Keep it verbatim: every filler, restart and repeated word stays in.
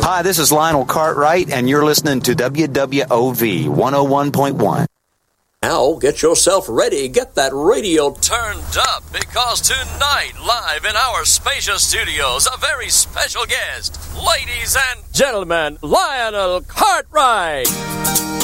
Hi, this is Lionel Cartwright, and you're listening to W W O V one oh one point one. Now, get yourself ready. Get that radio turned up, because tonight, live in our spacious studios, a very special guest. Ladies and gentlemen, Lionel Cartwright.